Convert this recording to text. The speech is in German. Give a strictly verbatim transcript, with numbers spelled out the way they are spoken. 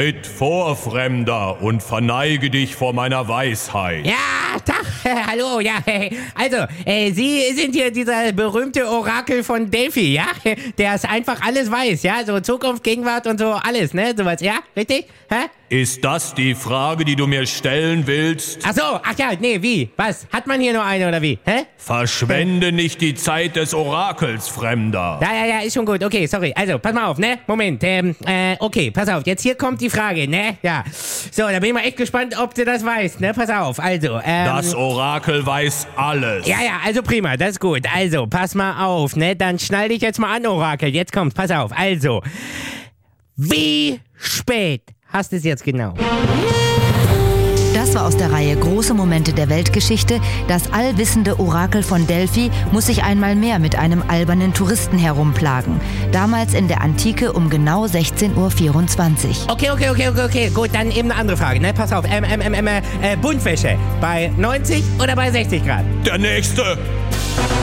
Tritt vor, Fremder, und verneige dich vor meiner Weisheit. Ja, Tag, hallo, ja, also, äh, Sie sind hier dieser berühmte Orakel von Delphi, ja, der es einfach alles weiß, ja, so Zukunft, Gegenwart und so alles, ne, sowas, ja, richtig, hä? Ist das die Frage, die du mir stellen willst? Ach so, ach ja, nee, wie, was, hat man hier nur eine oder wie, hä? Verschwende nicht die Zeit des Orakels, Fremder. Ja, ja, ja, ist schon gut, okay, sorry, also, pass mal auf, ne, Moment, ähm, äh, okay, pass auf, jetzt hier kommt die Frage, ne, ja, so, da bin ich mal echt gespannt, ob du das weißt, ne, pass auf, also, ähm... Das Orakel weiß alles. Ja, ja, also prima, das ist gut. Also, pass mal auf, ne? Dann schnall dich jetzt mal an, Orakel. Jetzt kommt's, pass auf. Also, wie spät hast du es jetzt genau? Das war aus der Reihe Große Momente der Weltgeschichte. Das allwissende Orakel von Delphi muss sich einmal mehr mit einem albernen Touristen herumplagen. Damals in der Antike um genau sechzehn Uhr vierundzwanzig. Okay, okay, okay, okay, okay. Gut, dann eben eine andere Frage, ne? Pass auf, ähm, ähm, ähm, äh, Buntwäsche. Bei neunzig oder bei sechzig Grad? Der Nächste.